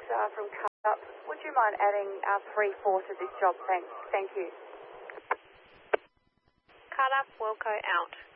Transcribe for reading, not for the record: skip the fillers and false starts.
from Cut Up. Would you mind adding 3-4 to this job? Thank you. Cut Up, Wilco out.